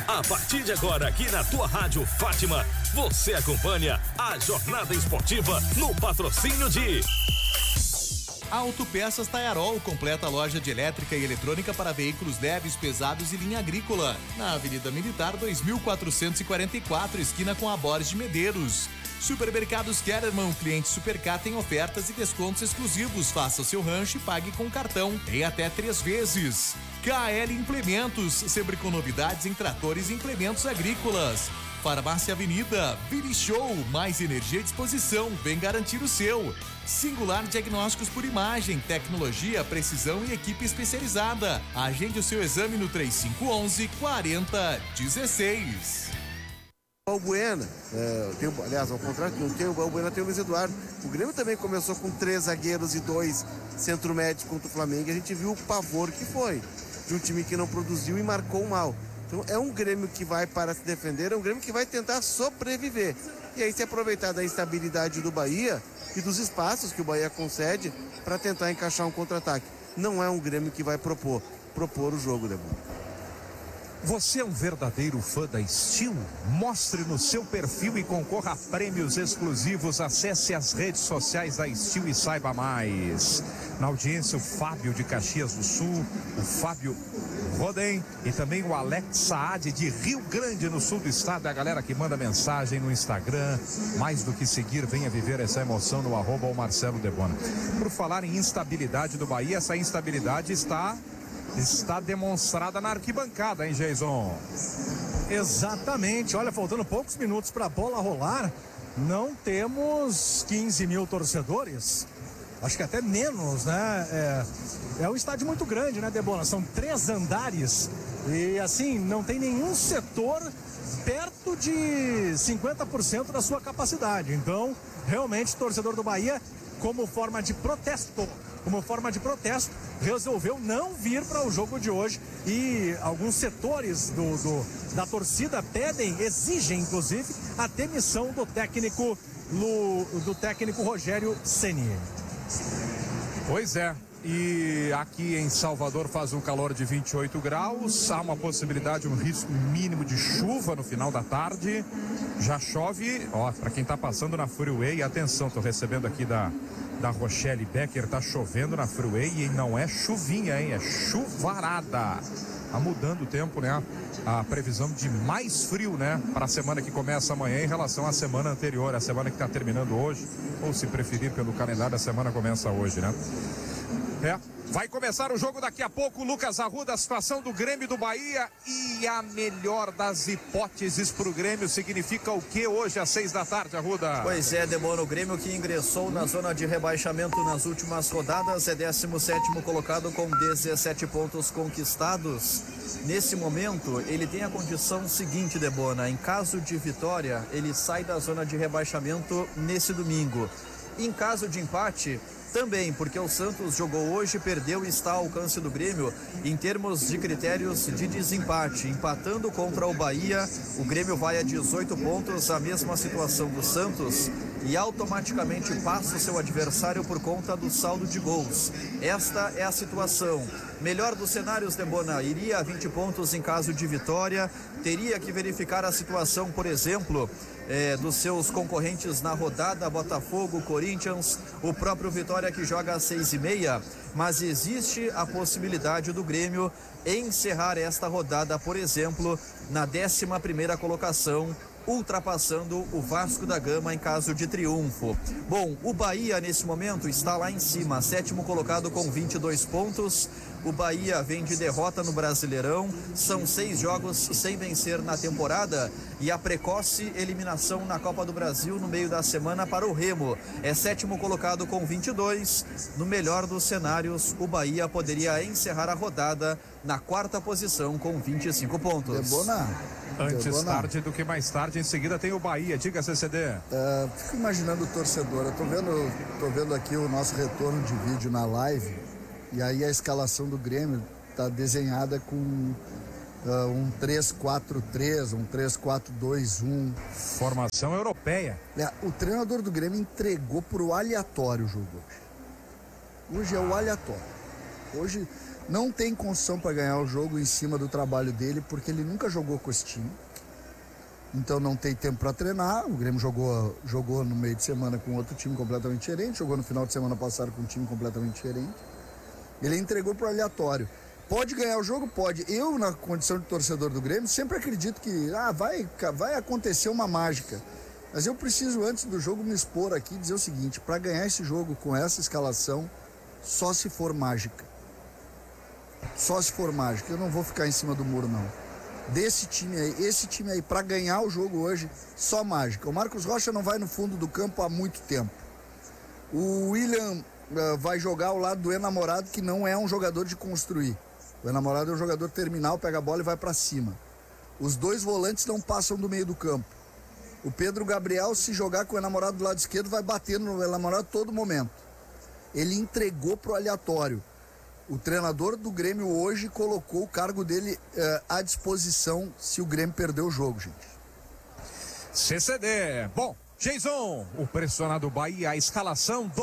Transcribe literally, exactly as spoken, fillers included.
A partir de agora, aqui na tua Rádio Fátima, você acompanha a jornada esportiva no patrocínio de Autopeças Taiarol, completa a loja de elétrica e eletrônica para veículos leves, pesados e linha agrícola. Na Avenida Militar dois mil quatrocentos e quarenta e quatro, esquina com a Borges de Medeiros. Supermercados Kellerman, cliente Supercar tem ofertas e descontos exclusivos. Faça o seu rancho e pague com cartão em até três vezes. K L Implementos, sempre com novidades em tratores e implementos agrícolas. Farmácia Avenida, Vini Show, mais energia à disposição, vem garantir o seu. Singular Diagnósticos por Imagem, tecnologia, precisão e equipe especializada. Agende o seu exame no três cinco um um, quatro zero um seis. O Balbuena, é, tem, aliás, ao contrário, não tem o Balbuena, tem o Luiz Eduardo. O Grêmio também começou com três zagueiros e dois centro-médios contra o Flamengo, e a gente viu o pavor que foi de um time que não produziu e marcou mal. Então é um Grêmio que vai para se defender, é um Grêmio que vai tentar sobreviver. E aí se aproveitar da instabilidade do Bahia e dos espaços que o Bahia concede para tentar encaixar um contra-ataque. Não é um Grêmio que vai propor, propor o jogo, Débora. Você é um verdadeiro fã da Steel? Mostre no seu perfil e concorra a prêmios exclusivos. Acesse as redes sociais da Steel e saiba mais. Na audiência, o Fábio de Caxias do Sul, o Fábio Rodem e também o Alex Saad de Rio Grande, no sul do estado. É a galera que manda mensagem no Instagram. Mais do que seguir, venha viver essa emoção no arroba o Marcelo Debona. Por falar em instabilidade do Bahia, essa instabilidade está... está demonstrada na arquibancada, hein, Jason? Exatamente. Olha, faltando poucos minutos para a bola rolar, não temos quinze mil torcedores. Acho que até menos, né? É, é um estádio muito grande, né, Debona? São três andares e, assim, não tem nenhum setor perto de cinquenta por cento da sua capacidade. Então, realmente, torcedor do Bahia, como forma de protesto, como forma de protesto, resolveu não vir para o jogo de hoje, e alguns setores do, do, da torcida pedem, exigem inclusive, a demissão do técnico, do técnico Rogério Ceni. Pois é. E aqui em Salvador faz um calor de vinte e oito graus, há uma possibilidade, um risco mínimo de chuva no final da tarde. Já chove, ó, para quem tá passando na Freeway, atenção, tô recebendo aqui da da Rochelle Becker, tá chovendo na Freeway e não é chuvinha, hein? É chuvarada. Tá mudando o tempo, né? A previsão de mais frio, né? Para a semana que começa amanhã em relação à semana anterior, a semana que tá terminando hoje, ou se preferir pelo calendário, a semana começa hoje, né? É, vai começar o jogo daqui a pouco. Lucas Arruda, a situação do Grêmio e do Bahia, e a melhor das hipóteses para o Grêmio significa o que hoje às seis da tarde, Arruda? Pois é, Debona, o Grêmio que ingressou na zona de rebaixamento nas últimas rodadas é décimo sétimo colocado com dezessete pontos conquistados. Nesse momento, ele tem a condição seguinte, Debona: em caso de vitória, ele sai da zona de rebaixamento nesse domingo. Em caso de empate, também, porque o Santos jogou hoje, perdeu e está ao alcance do Grêmio em termos de critérios de desempate. Empatando contra o Bahia, o Grêmio vai a dezoito pontos, a mesma situação do Santos, e automaticamente passa o seu adversário por conta do saldo de gols. Esta é a situação. Melhor dos cenários, Debona, iria a vinte pontos em caso de vitória. Teria que verificar a situação, por exemplo, É, dos seus concorrentes na rodada, Botafogo, Corinthians, o próprio Vitória que joga às seis e meia, mas existe a possibilidade do Grêmio encerrar esta rodada, por exemplo, na décima primeira colocação, ultrapassando o Vasco da Gama em caso de triunfo. Bom, o Bahia nesse momento está lá em cima, sétimo colocado com vinte e dois pontos. O Bahia vem de derrota no Brasileirão, são seis jogos sem vencer na temporada, e a precoce eliminação na Copa do Brasil no meio da semana para o Remo. É sétimo colocado com vinte e dois. No melhor dos cenários, o Bahia poderia encerrar a rodada na quarta posição com vinte e cinco pontos. Debona. Antes Debona. tarde do que mais tarde, em seguida tem o Bahia. Diga, C C D. Uh, fico imaginando o torcedor. Eu tô vendo, tô vendo aqui o nosso retorno de vídeo na live, e aí a escalação do Grêmio tá desenhada com uh, um três quatro três, um três quatro dois um. Formação europeia. É, o treinador do Grêmio entregou pro aleatório o jogo hoje. Hoje é o aleatório. Hoje não tem construção para ganhar o jogo em cima do trabalho dele, porque ele nunca jogou com esse time. Então não tem tempo para treinar. O Grêmio jogou, jogou no meio de semana com outro time completamente diferente, jogou no final de semana passado com um time completamente diferente. Ele entregou pro aleatório. Pode ganhar o jogo? Pode. Eu, na condição de torcedor do Grêmio, sempre acredito que ah, vai, vai acontecer uma mágica. Mas eu preciso, antes do jogo, me expor aqui e dizer o seguinte: para ganhar esse jogo com essa escalação, só se for mágica. Só se for mágica. Eu não vou ficar em cima do muro, não. Desse time aí, esse time aí, para ganhar o jogo hoje, só mágica. O Marcos Rocha não vai no fundo do campo há muito tempo. O William uh, vai jogar ao lado do enamorado, que não é um jogador de construir. O enamorado é um jogador terminal, pega a bola e vai para cima. Os dois volantes não passam do meio do campo. O Pedro Gabriel, se jogar com o enamorado do lado esquerdo, vai bater no enamorado todo momento. Ele entregou pro aleatório. O treinador do Grêmio hoje colocou o cargo dele uh, à disposição se o Grêmio perder o jogo, gente. C C D. Bom, Jason, o pressionado Bahia, a escalação do